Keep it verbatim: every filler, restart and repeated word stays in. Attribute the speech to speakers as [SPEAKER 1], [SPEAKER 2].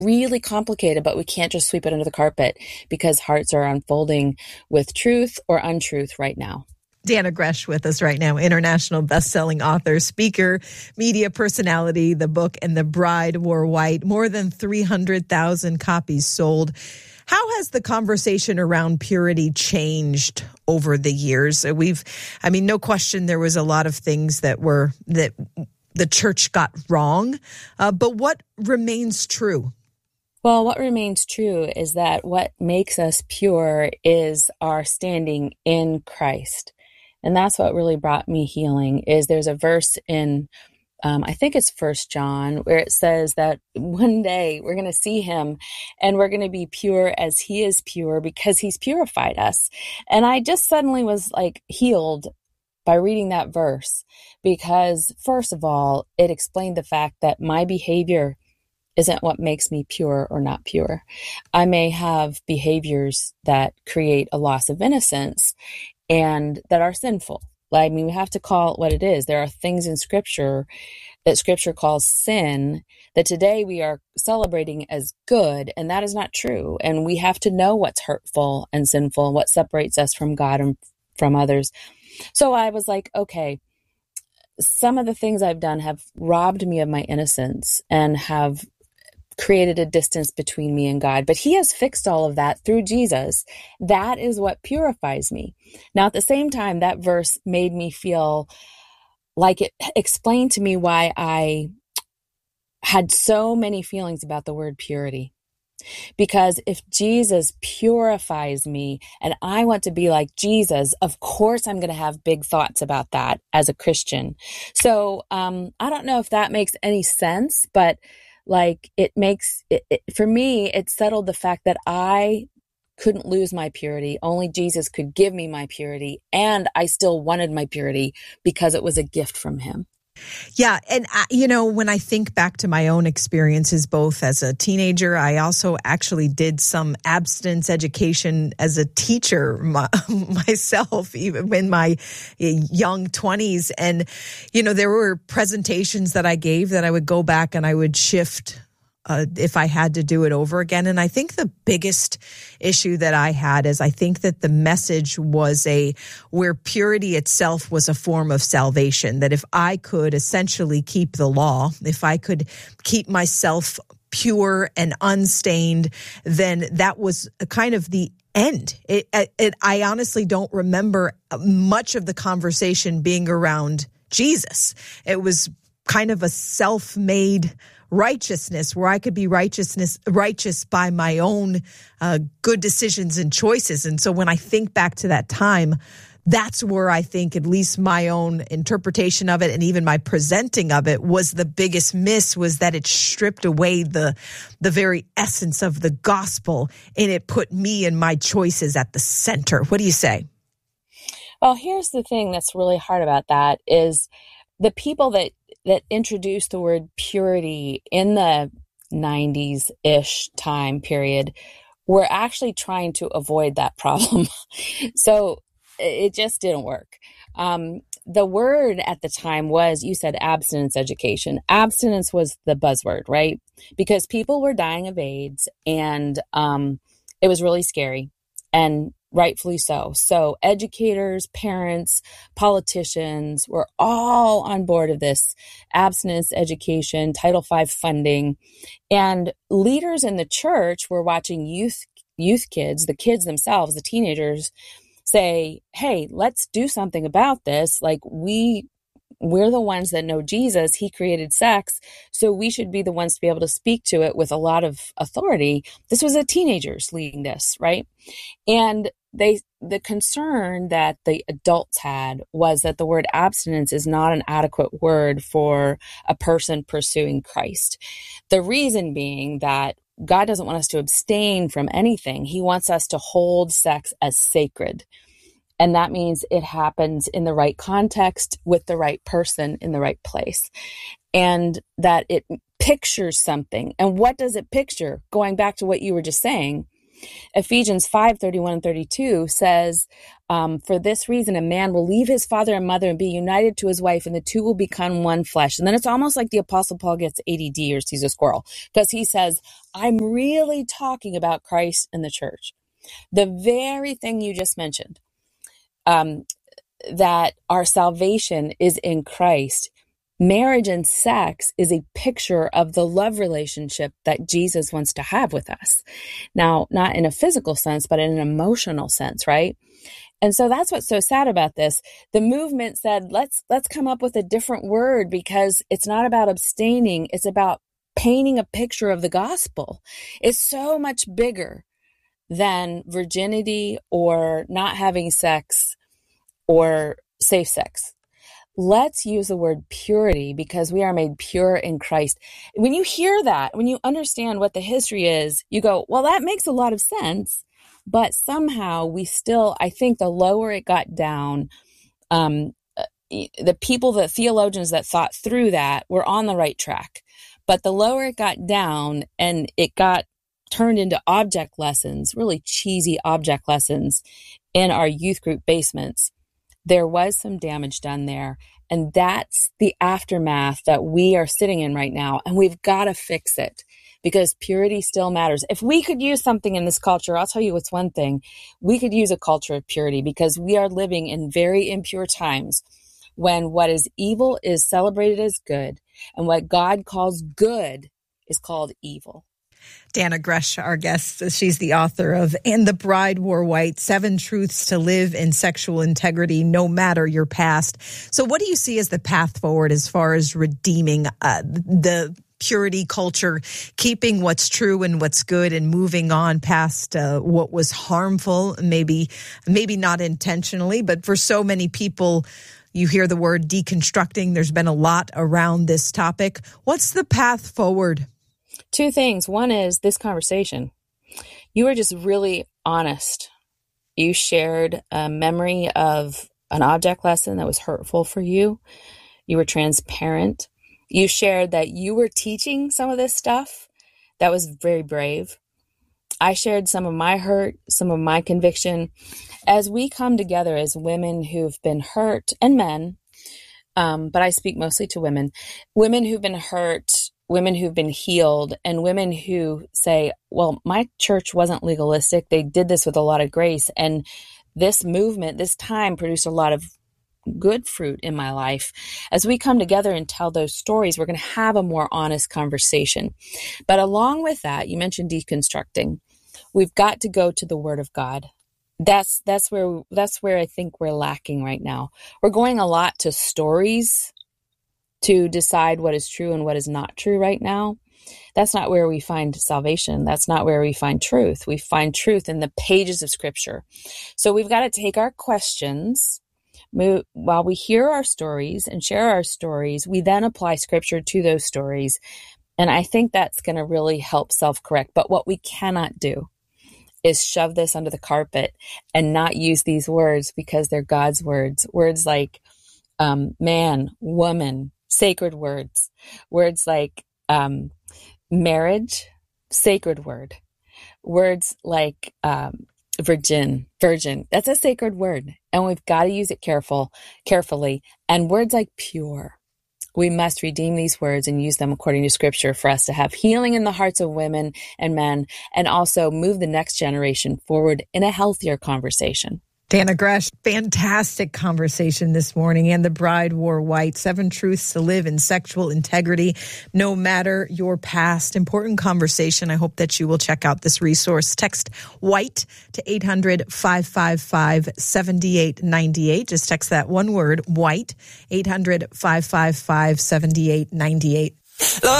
[SPEAKER 1] really complicated, but we can't just sweep it under the carpet because hearts are unfolding with truth or untruth right now.
[SPEAKER 2] Dannah Gresh with us right now, international best-selling author, speaker, media personality. The book And the Bride Wore White, more than three hundred thousand copies sold. How has the conversation around purity changed over the years? We've, I mean, no question there was a lot of things that were, that the church got wrong, uh, but what remains true?
[SPEAKER 1] Well, what remains true is that what makes us pure is our standing in Christ. And that's what really brought me healing. Is there's a verse in, um, I think it's First John, where it says that one day we're going to see him and we're going to be pure as he is pure because he's purified us. And I just suddenly was like healed by reading that verse because, first of all, it explained the fact that my behavior isn't what makes me pure or not pure. I may have behaviors that create a loss of innocence and that are sinful. I mean, we have to call it what it is. There are things in Scripture that Scripture calls sin that today we are celebrating as good, and that is not true. And we have to know what's hurtful and sinful and what separates us from God and from others. So I was like, okay, some of the things I've done have robbed me of my innocence and have created a distance between me and God, but he has fixed all of that through Jesus. That is what purifies me. Now, at the same time, that verse made me feel like it explained to me why I had so many feelings about the word purity. Because if Jesus purifies me and I want to be like Jesus, of course I'm going to have big thoughts about that as a Christian. So um, I don't know if that makes any sense, but like it makes it, it for me, it settled the fact that I couldn't lose my purity. Only Jesus could give me my purity. And I still wanted my purity because it was a gift from him.
[SPEAKER 2] Yeah. And, I, you know, when I think back to my own experiences, both as a teenager, I also actually did some abstinence education as a teacher my, myself, even in my young twenties. And, you know, there were presentations that I gave that I would go back and I would shift Uh, if I had to do it over again. And I think the biggest issue that I had is I think that the message was a, where purity itself was a form of salvation, that if I could essentially keep the law, if I could keep myself pure and unstained, then that was kind of the end. It, it, I honestly don't remember much of the conversation being around Jesus. It was kind of a self-made righteousness where I could be righteousness righteous by my own uh, good decisions and choices. And so when I think back to that time, that's where I think at least my own interpretation of it and even my presenting of it was the biggest miss, was that it stripped away the the very essence of the gospel and it put me and my choices at the center. What do you say?
[SPEAKER 1] Well, here's the thing that's really hard about that is the people that that introduced the word purity in the nineties-ish time period were actually trying to avoid that problem. So it just didn't work. Um, the word at the time was, you said abstinence education. Abstinence was the buzzword, right? Because people were dying of AIDS and um, it was really scary. And rightfully so. So educators, parents, politicians were all on board of this abstinence education, Title five funding. And leaders in the church were watching youth youth kids, the kids themselves, the teenagers, say, hey, let's do something about this. Like we We're the ones that know Jesus. He created sex, so we should be the ones to be able to speak to it with a lot of authority. This was a teenagers leading this, right? And they, the concern that the adults had was that the word abstinence is not an adequate word for a person pursuing Christ. The reason being that God doesn't want us to abstain from anything. He wants us to hold sex as sacred. And that means it happens in the right context with the right person in the right place. And that it pictures something. And what does it picture? Going back to what you were just saying, Ephesians five, thirty-one and thirty-two says, Um, for this reason, a man will leave his father and mother and be united to his wife, and the two will become one flesh. And then it's almost like the Apostle Paul gets A D D or sees a squirrel, because he says, I'm really talking about Christ and the church. The very thing you just mentioned, um, that our salvation is in Christ. Marriage and sex is a picture of the love relationship that Jesus wants to have with us. Now, not in a physical sense, but in an emotional sense, right? And so that's what's so sad about this. The movement said, let's let's come up with a different word, because it's not about abstaining. It's about painting a picture of the gospel. It's so much bigger than virginity or not having sex or safe sex. Let's use the word purity, because we are made pure in Christ. When you hear that, when you understand what the history is, you go, well, that makes a lot of sense. But somehow we still, I think the lower it got down, um, the people, the theologians that thought through that were on the right track. But the lower it got down and it got turned into object lessons, really cheesy object lessons in our youth group basements, there was some damage done there. And that's the aftermath that we are sitting in right now. And we've got to fix it, because purity still matters. If we could use something in this culture, I'll tell you what's one thing. We could use a culture of purity, because we are living in very impure times when what is evil is celebrated as good, and what God calls good is called evil.
[SPEAKER 2] Dannah Gresh, our guest, she's the author of And the Bride Wore White, Seven Truths to Live in Sexual Integrity, No Matter Your Past. So what do you see as the path forward as far as redeeming uh, the purity culture, keeping what's true and what's good and moving on past uh, what was harmful, maybe, maybe not intentionally, but for so many people, you hear the word deconstructing. There's been a lot around this topic. What's the path forward?
[SPEAKER 1] Two things. One is this conversation. You were just really honest. You shared a memory of an object lesson that was hurtful for you. You were transparent. You shared that you were teaching some of this stuff. That was very brave. I shared some of my hurt, some of my conviction. As we come together as women who've been hurt, and men, um, but I speak mostly to women, women who've been hurt, women who've been healed, and women who say, well, my church wasn't legalistic. They did this with a lot of grace. And this movement, this time produced a lot of good fruit in my life. As we come together and tell those stories, we're going to have a more honest conversation. But along with that, you mentioned deconstructing. We've got to go to the Word of God. That's that's where that's where I think we're lacking right now. We're going a lot to stories to decide what is true and what is not true right now. That's not where we find salvation. That's not where we find truth. We find truth in the pages of Scripture. So we've got to take our questions. Move, while we hear our stories and share our stories, we then apply Scripture to those stories. And I think that's going to really help self-correct. But what we cannot do is shove this under the carpet and not use these words, because they're God's words. Words like um, man, woman, sacred words. Words like um, marriage, sacred word. Words like um, virgin, virgin. That's a sacred word. And we've got to use it careful, carefully. And words like pure. We must redeem these words and use them according to Scripture for us to have healing in the hearts of women and men, and also move the next generation forward in a healthier conversation.
[SPEAKER 2] Dannah Gresh, fantastic conversation this morning. And the Bride Wore White, Seven Truths to Live in Sexual Integrity, No Matter Your Past. Important conversation. I hope that you will check out this resource. Text WHITE to eight hundred, five five five, seven eight nine eight. Just text that one word, WHITE, eight hundred, five five five, seven eight nine eight.